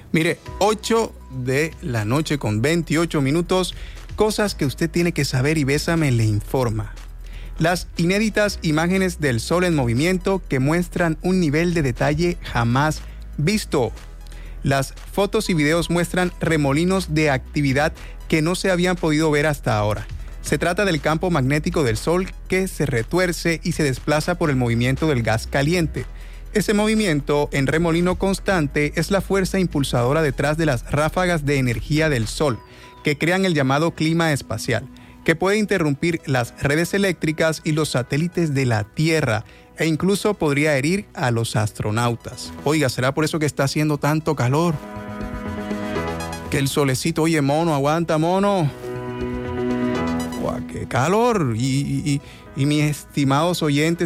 Mire, 8 de la noche con 28 minutos, cosas que usted tiene que saber y Bésame le informa. Las inéditas imágenes del Sol en movimiento que muestran un nivel de detalle jamás visto. Las fotos y videos muestran remolinos de actividad que no se habían podido ver hasta ahora. Se trata del campo magnético del Sol que se retuerce y se desplaza por el movimiento del gas caliente. Ese movimiento en remolino constante es la fuerza impulsadora detrás de las ráfagas de energía del Sol, que crean el llamado clima espacial, que puede interrumpir las redes eléctricas y los satélites de la Tierra, e incluso podría herir a los astronautas. Oiga, ¿será por eso que está haciendo tanto calor? Que el solecito, oye, mono, aguanta, mono. ¡Guau, qué calor! Y mis estimados oyentes,